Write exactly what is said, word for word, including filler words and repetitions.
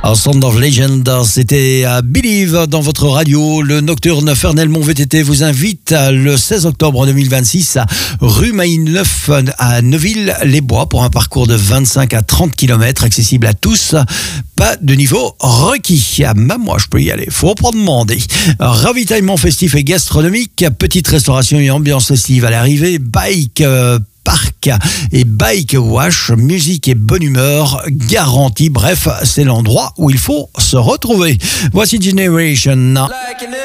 Alors, Sound of Legend, c'était à Believe dans votre radio. Le Nocturne Fernel Mon V T T vous invite le seize octobre deux mille vingt-six à rue Maïneuf à Neuville-les-Bois pour un parcours de vingt-cinq à trente kilomètres accessible à tous. Pas de niveau requis. Même moi, je peux y aller. Faut pas demander. Ravitaillement festif et gastronomique, petite restauration et ambiance festive à l'arrivée, bike, euh, parc et bike wash, musique et bonne humeur garantie. Bref, c'est l'endroit où il faut se retrouver. Voici Generation.